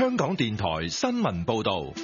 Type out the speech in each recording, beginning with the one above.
香港電台新聞報道。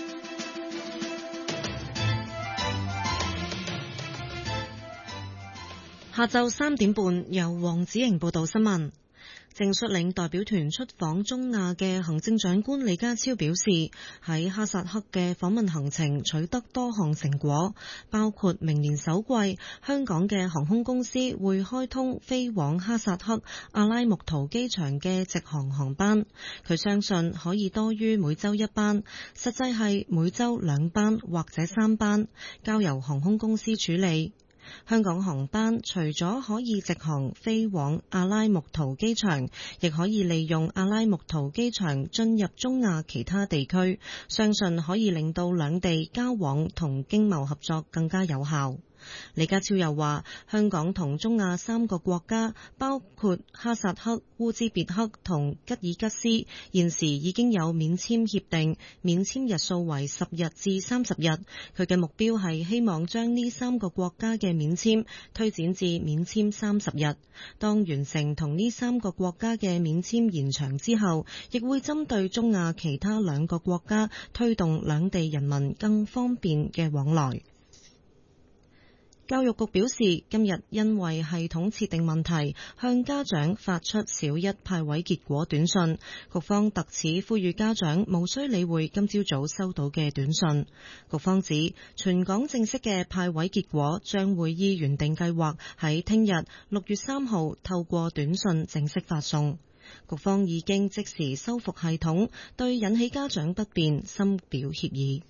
下晝3點半，由黃子瑩報道新聞。正率領代表團出訪中亞嘅行政長官李家超表示，喺哈薩克嘅訪問行程取得多項成果，包括明年首季香港嘅航空公司會開通飛往哈薩克阿拉木圖機場嘅直航航班，佢相信可以多於每週1班，實際係每週2班或者3班，交由航空公司處理。香港航班除咗可以直航飛往阿拉木圖機場，亦可以利用阿拉木圖機場進入中亞其他地區，相信可以令到兩地交往同經貿合作更加有效。李家超又話，香港同中亞3個國家，包括哈薩克、烏茲別克同吉爾吉斯，現時已經有免簽協定，免簽日數為10日至30日。佢嘅目標係希望將呢3個國家嘅免簽推展至免簽30日。當完成同呢3個國家嘅免簽延長之後，亦會針對中亞其他2個國家推動兩地人民更方便嘅往來。教育局表示，今日因為系統設定問題，向家長發出小一派位結果短信。局方特此呼籲家長無需理會今朝早收到嘅短信。局方指，全港正式嘅派位結果將會依原定計劃喺聽日6月3號透過短信正式發送。局方已經即時修復系統，對引起家長不便深表歉意。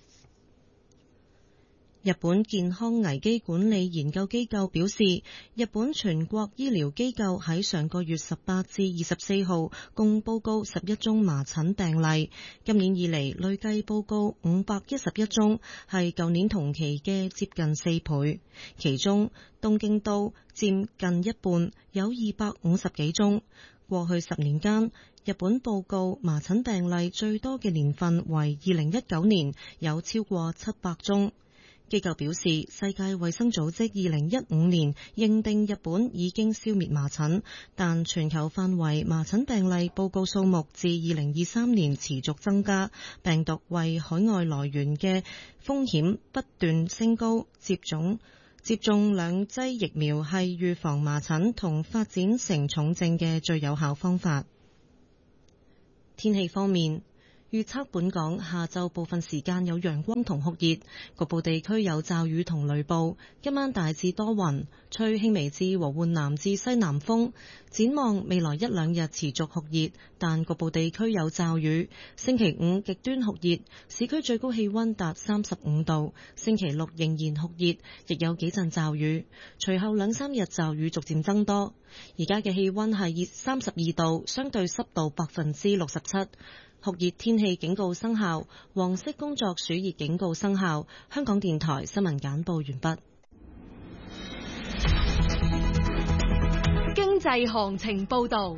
日本健康危機管理研究機構表示，日本全國醫療機構喺上個月18至24號共報告11宗麻疹病例，今年以嚟累計報告511宗，係舊年同期嘅接近4倍。其中東京都佔近一半，有250幾宗。過去10年間，日本報告麻疹病例最多嘅年份為2019年，有超過700宗。機構表示，世界衛生組織2015年認定日本已經消滅麻疹，但全球範圍麻疹病例報告數目自2023年持續增加，病毒為海外來源嘅風險不斷升高。接種2劑疫苗係預防麻疹同發展成重症嘅最有效方法。天氣方面，預測本港下晝部分時間有陽光同酷熱，局部地區有驟雨同雷暴。今晚大致多雲，吹輕微至和緩南至西南風。展望未來1-2日持續酷熱，但局部地區有驟雨。星期5極端酷熱，市區最高氣溫達35度。星期6仍然酷熱，亦有幾陣驟雨。隨後2-3日驟雨逐漸增多。而家嘅氣溫係32度，相對濕度67%。酷熱天氣警告生效，黃色工作暑熱警告生效。香港電台新聞簡報完畢。 經濟行情報道。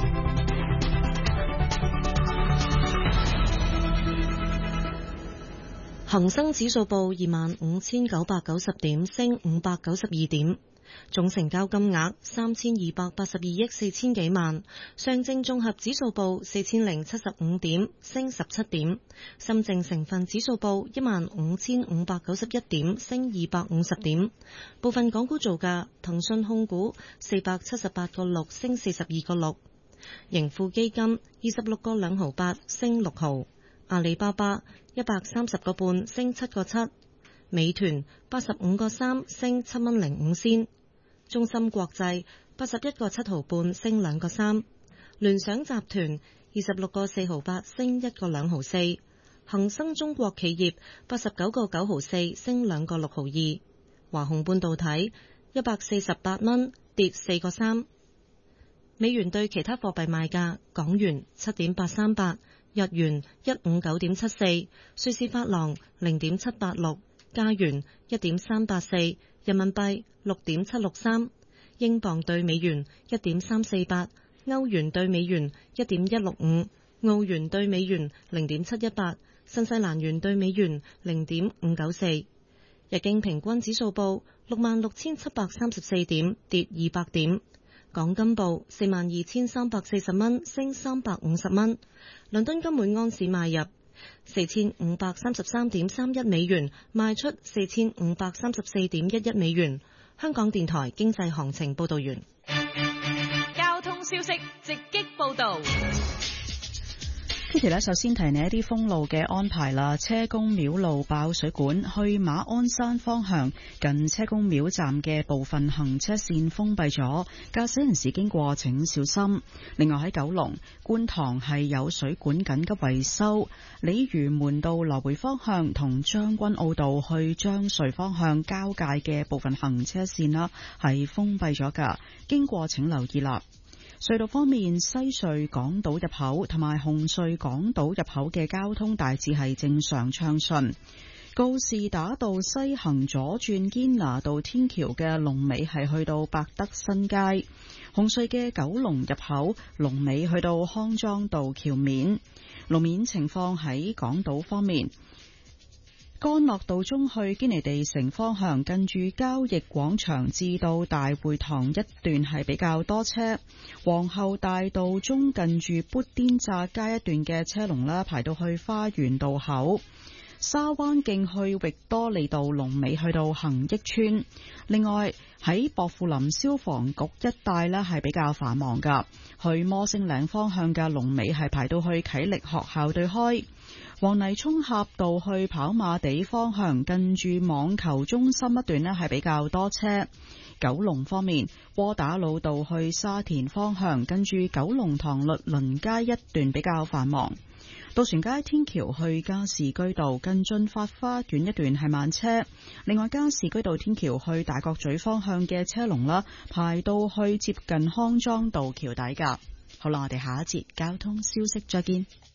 恒生指數報25,990點，升592點。總成交金額3282億4000幾萬，上證綜合指數報4075點，升17點，深證成分指數報15591點，升250點。部分港股造價：騰訊控股478個6，升42個6；盈富基金26個2毫8，升6毫；阿里巴巴130個半，升7個7；美團85個3，升7蚊05仙。中芯國際81個7毫半，升2個3；聯想集團26個4毫8，升1個2毫4；恒生中國企業89個9毫4，升2個6毫2；華虹半導體148蚊，跌4個3。美元對其他貨幣賣價：港元7.838，日元159.74，瑞士法郎0.786，加元1.384，人民幣6.763，英鎊對美元1.348，歐元對美元1.165，澳元對美元0.718，新西蘭元對美元0.594。日經平均指數報66,734點，跌200點。 港金報42,340蚊，升350蚊。倫敦金每安士買入4533.31美元，賣出4534.11美元。香港電台經濟行情報道完。 交通消息直擊報道。 Kitty 首先提你一啲封路嘅安排啦。車公廟路爆水管，去馬鞍山方向近車公廟站嘅部分行車線封閉咗，駕駛人士經過請小心。另外喺九龍觀塘係有水管緊急維修，鯉魚門道來回方向同將軍澳道去將隧方向交界嘅部分行車線啦係封閉咗㗎，經過請留意啦。隧道方面，西隧港島入口同埋紅隧港島入口嘅交通大致係正常暢順。告士打道西行左轉堅拿道天橋嘅龍尾係去到百德新街，紅隧嘅九龍入口龍尾去到康莊道橋面。路面情況喺港島方面，干諾道中去堅尼地城方向，近住交易廣場至到大會堂一段係比較多車。皇后大道中近住砵甸乍街一段嘅車龍啦，排到去花園道口。沙灣徑去域多利道龍尾去到恒益村。另外喺薄扶林消防局一帶呢係比較繁忙噶，去摩星嶺方向嘅龍尾係排到去啟力學校對開。黃泥涌峽道去跑馬地方向，近住網球中心一段呢係比較多車。九龍方面，窩打老道去沙田方向，近住九龍塘律倫街一段比較繁忙。渡船街天橋去加士居道近駿發花園一段係慢車。另外，加士居道天橋去大角咀方向嘅車龍啦，排到去接近康莊道橋底噶。好啦，我哋下一節交通消息再見。